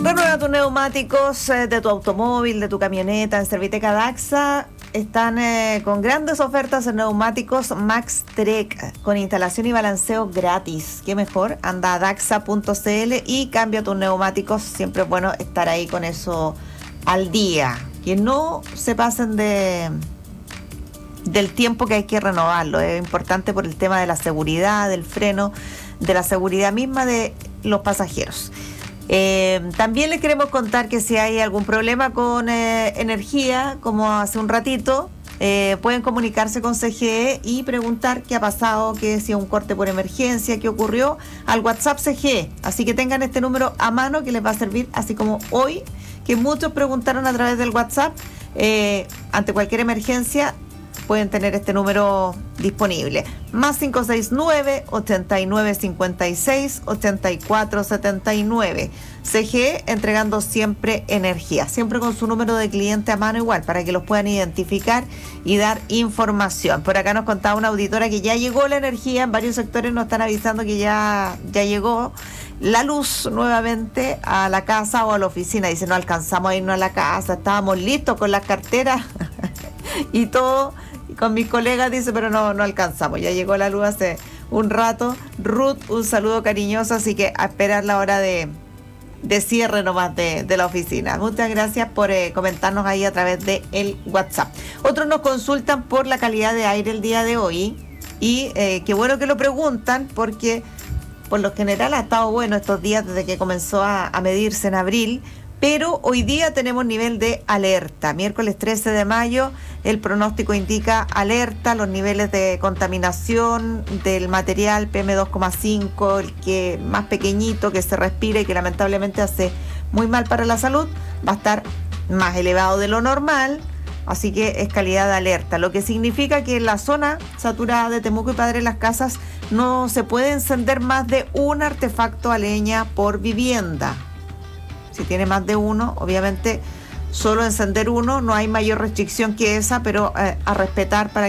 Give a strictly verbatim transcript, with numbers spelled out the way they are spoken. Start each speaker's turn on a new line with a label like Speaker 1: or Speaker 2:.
Speaker 1: Renueva tus neumáticos eh, de tu automóvil, de tu camioneta. En Serviteca Daxa están eh, con grandes ofertas en neumáticos Max-Trek con instalación y balanceo gratis. ¿Qué mejor? Anda a daxa punto c l y cambia tus neumáticos. Siempre es bueno estar ahí con eso al día. Que no se pasen de del tiempo que hay que renovarlo. Es importante por el tema de la seguridad, del freno, de la seguridad misma de los pasajeros. Eh, también les queremos contar que si hay algún problema con eh, energía, como hace un ratito, eh, pueden comunicarse con C G E y preguntar qué ha pasado, que si es un corte por emergencia, qué ocurrió, al WhatsApp C G E. Así que tengan este número a mano que les va a servir, así como hoy, que muchos preguntaron a través del WhatsApp, eh, ante cualquier emergencia, pueden tener este número disponible. Más cinco seis nueve, ochenta y nueve cincuenta y seis, ochenta y cuatro setenta y nueve. C G E entregando siempre energía, siempre con su número de cliente a mano igual, para que los puedan identificar y dar información. Por acá nos contaba una auditora que ya llegó la energía, en varios sectores nos están avisando que ya, ya llegó la luz nuevamente a la casa o a la oficina. Dice, no alcanzamos a irnos a la casa, estábamos listos con las carteras y todo, y con mis colegas, dice, pero no, no alcanzamos. Ya llegó la luz hace un rato. Ruth, un saludo cariñoso, así que a esperar la hora de, de cierre nomás de, de la oficina. Muchas gracias por eh, comentarnos ahí a través de el WhatsApp. Otros nos consultan por la calidad de aire el día de hoy, y eh, qué bueno que lo preguntan, porque por lo general ha estado bueno estos días desde que comenzó a, a medirse en abril. Pero hoy día tenemos nivel de alerta. Miércoles trece de mayo, el pronóstico indica alerta. Los niveles de contaminación del material P M dos coma cinco, el que más pequeñito que se respira y que lamentablemente hace muy mal para la salud, va a estar más elevado de lo normal. Así que es calidad de alerta, lo que significa que en la zona saturada de Temuco y Padre Las Casas no se puede encender más de un artefacto a leña por vivienda. Si tiene más de uno, obviamente solo encender uno, no hay mayor restricción que esa, pero eh, a respetar para